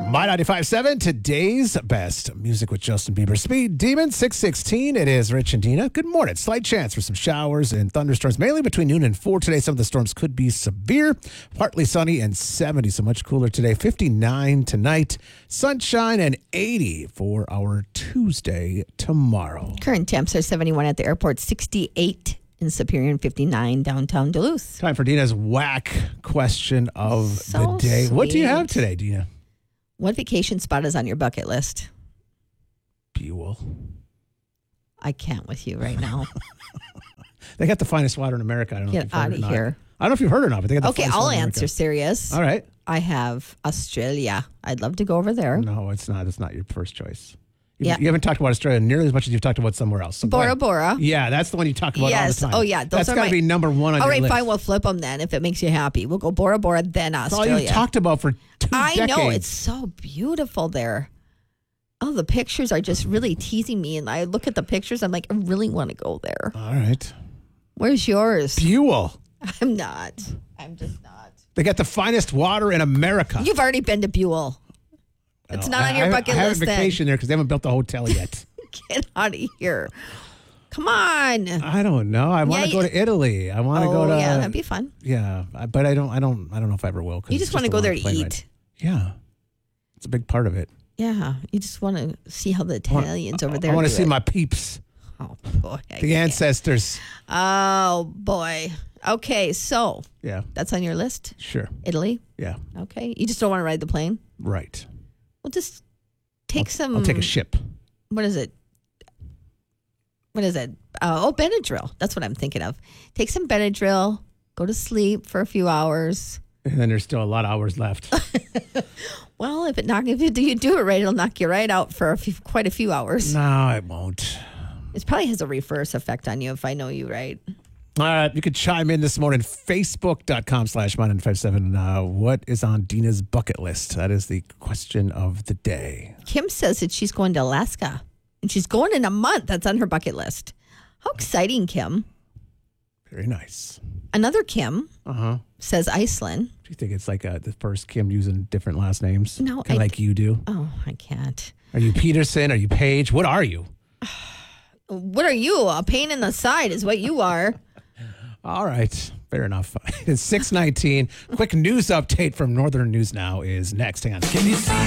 My 95.7, today's best music with Justin Bieber. Speed Demon 616. It is Rich and Dina. Good morning. Slight chance for some showers and thunderstorms, mainly between noon and 4 today. Some of the storms could be severe. Partly sunny and 70, so much cooler today. 59 tonight. Sunshine and 80 for our Tuesday tomorrow. Current temps are 71 at the airport, 68 in Superior, and 59 downtown Duluth. Time for Dina's whack question of So the day. What do you sweet. have today, Dina? What vacation spot is on your bucket list? Buell. I can't with you right now. They got the finest water in America. I don't know Get if you've heard out or of not. here. I don't know if you've heard or not, but they got the Okay, finest I'll water in answer America. serious. All right. I have Australia. I'd love to go over there. No, it's not. It's not your first choice. Yeah. You haven't talked about Australia nearly as much as you've talked about somewhere else. So go Bora ahead. Bora. Yeah, that's the one you talk about Yes. all the time. Oh, yeah. Those That's are got to my- be number one on All your right, list. fine. We'll flip them then if it makes you happy. We'll go Bora Bora, then That's all Australia. you've talked about for 2 I decades. know. It's so beautiful there. Oh, the pictures are just really teasing me. And I look at the pictures. I'm like, I really want to go there. All right. Where's yours? Buell. I'm not. I'm just not. They got the finest water in America. You've already been to Buell. It's not on your bucket I have list a vacation there because they haven't built the hotel yet. then. Get out of here. Come on. I don't know. I want to go to Italy. I want to go to. yeah, that'd be fun. Yeah, but I don't know if I ever will. 'Cause You it's just want a to go long there to plane eat. ride. Yeah, it's a big part of it. Yeah, you just want to see how the Italians over there I want to do see it. my peeps, Oh, boy. I the can't. ancestors. Oh, boy. Okay, so Yeah, that's on your list? sure. Italy? Yeah, Okay. You just don't want to ride the plane? right. Well, just take some. I'll take a ship. What is it? Benadryl. That's what I'm thinking of. Take some Benadryl, go to sleep for a few hours. And then there's still a lot of hours left. Well, if you do it right, it'll knock you right out for quite a few hours. No, it won't. It probably has a reverse effect on you if I know you right. All right, you could chime in this morning. Facebook.com/my957. What is on Dina's bucket list? That is the question of the day. Kim says that she's going to Alaska, and she's going in a month. That's on her bucket list. How exciting, Kim. Very nice. Another Kim Uh-huh. says Iceland. Do you think it's like the first Kim using different last names? No, Kinda like you do. Oh, I can't. Are you Peterson? Are you Paige? What are you? What are you? A pain in the side is what you are. All right. Fair enough. It's 6:19. Quick news update from Northern News Now is next. Hang on. Can you see